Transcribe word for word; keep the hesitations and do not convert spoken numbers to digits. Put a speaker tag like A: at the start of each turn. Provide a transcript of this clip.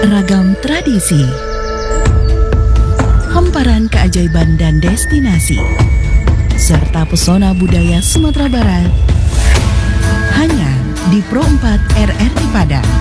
A: Ragam tradisi, hamparan keajaiban dan destinasi, serta pesona budaya Sumatera Barat, hanya di Pro empat R R I Padang.